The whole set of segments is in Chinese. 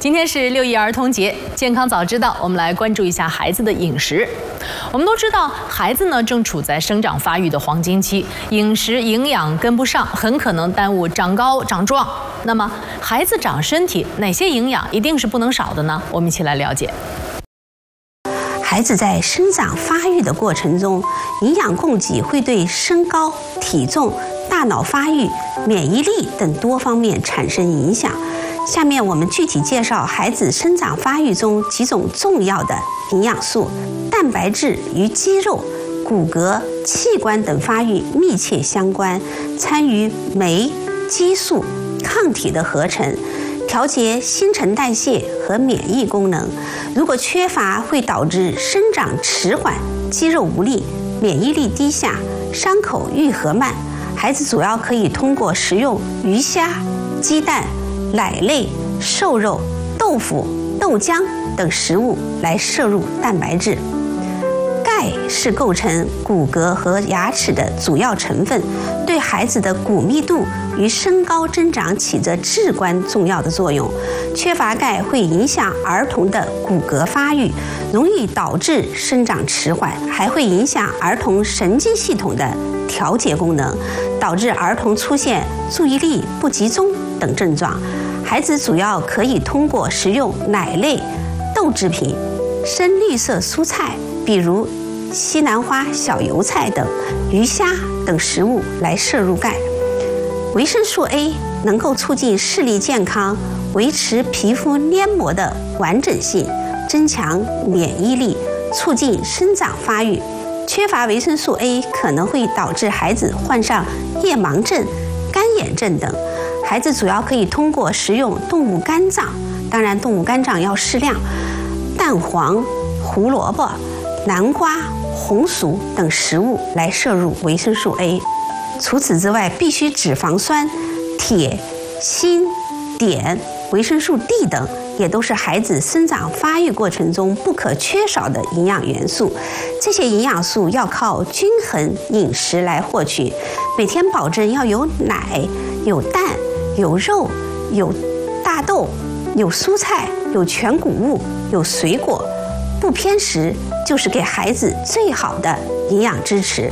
今天是6一儿童节，健康早知道，我们来关注一下孩子的饮食。我们都知道，孩子呢正处在生长发育的黄金期，饮食营养跟不上，很可能耽误长高长壮。那么，孩子长身体，哪些营养一定是不能少的呢？我们一起来了解。 孩子在生长发育的过程中，营养供给会对身高、体重、大脑发育、免疫力等多方面产生影响。下面我们具体介绍孩子生长发育中几种重要的营养素。蛋白质与肌肉、骨骼、器官等发育密切相关，参与酶、激素、抗体的合成，调节新陈代谢和免疫功能。如果缺乏，会导致生长迟缓、肌肉无力、免疫力低下、伤口愈合慢。孩子主要可以通过食用鱼虾、鸡蛋、奶类、瘦肉、豆腐、豆浆等食物来摄入蛋白质。钙是构成骨骼和牙齿的主要成分，对孩子的骨密度与身高增长起着至关重要的作用。缺乏钙会影响儿童的骨骼发育，容易导致生长迟缓，还会影响儿童神经系统的调节功能，导致儿童出现注意力不集中等症状。孩子主要可以通过食用奶类、豆制品、深绿色蔬菜，比如西兰花、小油菜等鱼虾等食物来摄入钙。维生素 A 能够促进视力健康，维持皮肤黏膜的完整性，增强免疫力，促进生长发育。缺乏维生素 A 可能会导致孩子患上夜盲症、干眼症等。孩子主要可以通过食用动物肝脏，当然动物肝脏要适量，蛋黄、胡萝卜、南瓜、红薯等食物来摄入维生素 A。除此之外，必需脂肪酸、铁、锌、碘、维生素 D 等，也都是孩子生长发育过程中不可缺少的营养元素。这些营养素要靠均衡饮食来获取，每天保证要有奶、有蛋、有肉、有大豆、有蔬菜、有全谷物、有水果，不偏食就是给孩子最好的营养支持。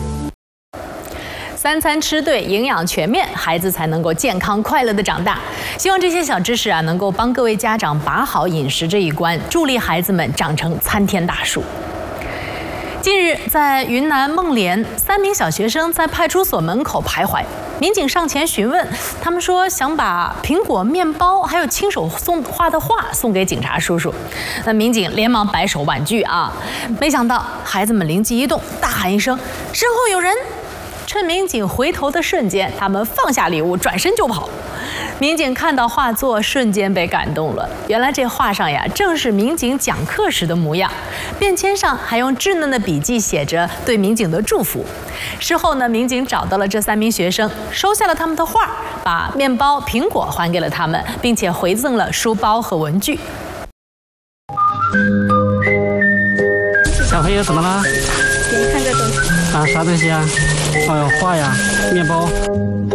3餐吃对，营养全面，孩子才能够健康快乐地长大。希望这些小知识能够帮各位家长把好饮食这一关，助力孩子们长成参天大树。近日，在云南孟连，3名小学生在派出所门口徘徊，民警上前询问，他们说想把苹果、面包还有亲手画的画送给警察叔叔。那民警连忙摆手婉拒啊，没想到孩子们灵机一动，大喊一声：“身后有人！”趁民警回头的瞬间，他们放下礼物，转身就跑。民警看到画作，瞬间被感动了。原来这画上呀，正是民警讲课时的模样。便签上还用稚嫩的笔迹写着对民警的祝福。事后呢，民警找到了这3名学生，收下了他们的画，把面包、苹果还给了他们，并且回赠了书包和文具。 小朋友怎么了？ 给你看这东西。 啊，啥东西啊？哦，画呀，面包。